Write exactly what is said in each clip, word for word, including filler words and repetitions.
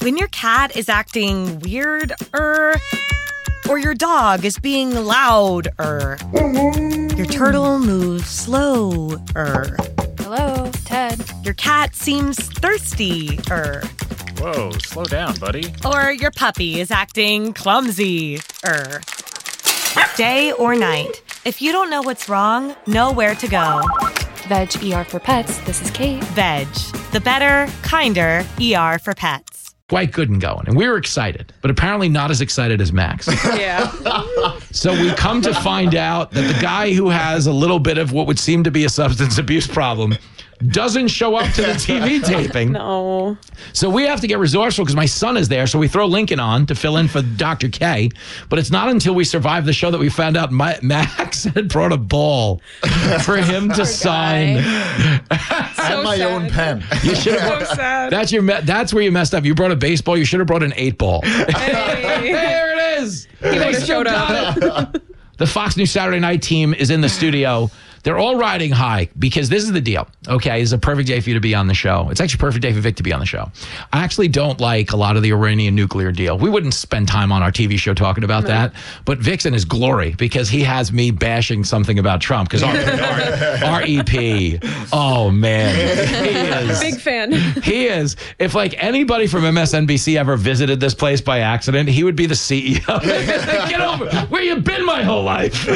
When your cat is acting weird, er, or your dog is being loud, er, your turtle moves slow, er. Hello, Ted. Your cat seems thirsty, er. Whoa, slow down, buddy. Or your puppy is acting clumsy, er. Day or night, if you don't know what's wrong, know where to go. Veg E R for Pets. This is Kate. Veg, the better, kinder E R for pets. Quite good and going. And we were excited, but apparently not as excited as Max. Yeah. So we come to find out that the guy who has a little bit of what would seem to be a substance abuse problem doesn't show up to the T V taping. No. So we have to get resourceful because my son is there. So we throw Lincoln on to fill in for Doctor K. But it's not until we survive the show that we found out my, Max had brought a ball for him to sign. And my sad. own pen. You should So have. sad. That's your. me- That's where you messed up. You brought a baseball. You should have brought an eight ball. Hey. There it is. He would They have still showed got up. it. The Fox News Saturday Night team is in the studio. They're all riding high because this is the deal. Okay, it's a perfect day for you to be on the show. It's actually a perfect day for Vic to be on the show. I actually don't like a lot of the Iranian nuclear deal. We wouldn't spend time on our T V show talking about no. that. But Vic's in his glory because he has me bashing something about Trump because our, our E P, oh man, he is. Big fan. He is. If like anybody from M S N B C ever visited this place by accident, he would be the C E O. Get over. Where you been my whole life?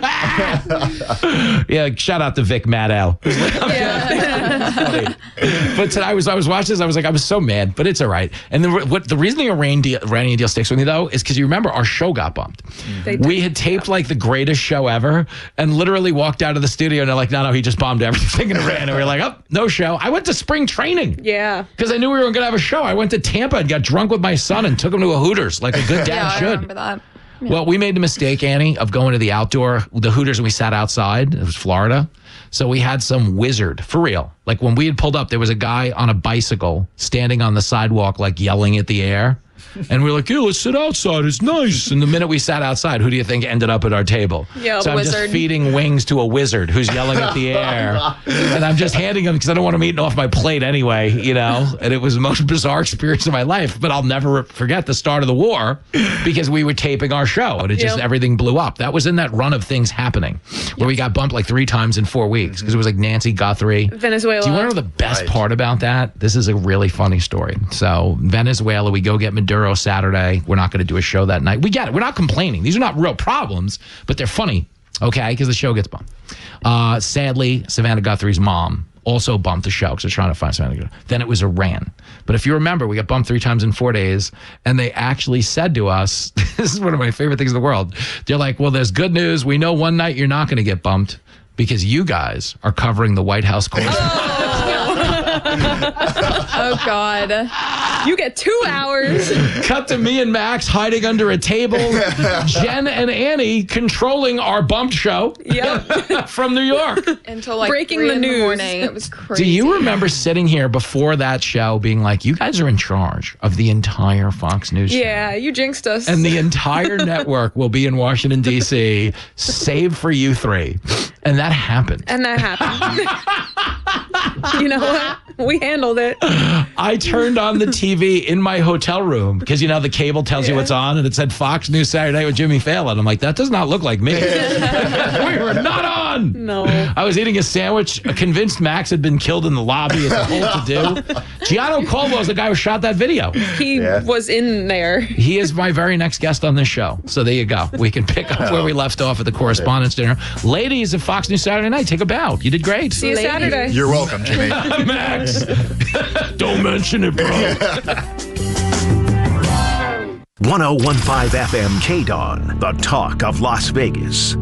Yeah. Shout out to Vic Maddow. Yeah. But today I was I was watching this. I was like, I was so mad, but it's all right. And the what the reason the Iranian deal, Iranian deal sticks with me though is because you remember our show got bumped. Mm-hmm. We had taped like the greatest show ever, and literally walked out of the studio and they're like, no, no, he just bombed everything in Iran. And we were like, oh, no show. I went to spring training. Yeah. Because I knew we were going to have a show. I went to Tampa and got drunk with my son and took him to a Hooters like a good dad yeah, should. I remember that. Yeah. Well, we made the mistake, Annie, of going to the outdoor, the Hooters, and we sat outside. It was Florida. So we had some wizard, for real. Like when we had pulled up, there was a guy on a bicycle standing on the sidewalk, like yelling at the air. And we were like, yeah, let's sit outside. It's nice. And the minute we sat outside, who do you think ended up at our table? Yeah, so I'm wizard. just feeding wings to a wizard who's yelling at the air. And I'm just handing him because I don't want him eating off my plate anyway, you know? And it was the most bizarre experience of my life. But I'll never forget the start of the war because we were taping our show and it just, Yep. everything blew up. That was in that run of things happening where we got bumped like three times in four weeks because it was like Nancy Guthrie. Venezuela. Do you want to know the best Right. part about that? This is a really funny story. So Venezuela, we go get Maduro Saturday. We're not going to do a show that night. We get it. We're not complaining. These are not real problems, but they're funny, okay, because the show gets bumped. Uh, sadly, Savannah Guthrie's mom also bumped the show because they're trying to find Savannah Guthrie. Then it was Iran. But if you remember, we got bumped three times in four days, and they actually said to us, this is one of my favorite things in the world. They're like, well, there's good news. We know one night you're not going to get bumped because you guys are covering the White House correspondence. Oh, God. You get two hours. Cut to me and Max hiding under a table. Jen and Annie controlling our bumped show Yep. from New York. Until like Breaking three the in news. the morning. It was crazy. Do you remember sitting here before that show being like, you guys are in charge of the entire Fox News show? Yeah, you jinxed us. And the entire network will be in Washington, D C, save for you three. And that happened. and that happened. You know what? We handled it. I turned on the T V in my hotel room because, you know, the cable tells you Yeah. what's on, and it said Fox News Saturday Night with Jimmy Fallon. I'm like, that does not look like me. We were not on. No. I was eating a sandwich, convinced Max had been killed in the lobby. It's a whole to do. Gianno Caldwell is the guy who shot that video. He Yeah. was in there. He is my very next guest on this show. So there you go. We can pick up where we left off at the correspondence dinner. Ladies of Fox News Saturday Night, take a bow. You did great. See you Lady. Saturday. You're welcome, Jimmy. Max. Don't mention it, bro. one oh one point five F M K-Dawn, the talk of Las Vegas.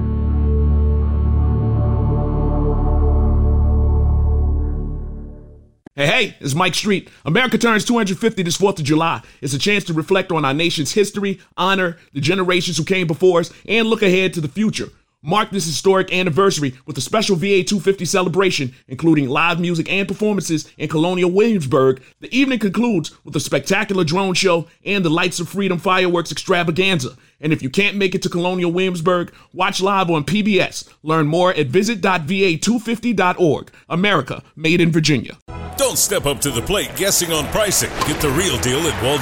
Hey, hey, it's Mike Street. America turns two hundred fifty this fourth of July. It's a chance to reflect on our nation's history, honor the generations who came before us, and look ahead to the future. Mark this historic anniversary with a special V A two fifty celebration, including live music and performances in Colonial Williamsburg. The evening concludes with a spectacular drone show and the Lights of Freedom fireworks extravaganza. And if you can't make it to Colonial Williamsburg, watch live on P B S. Learn more at visit dot v a two fifty dot org. America, made in Virginia. Don't step up to the plate guessing on pricing. Get the real deal at Walt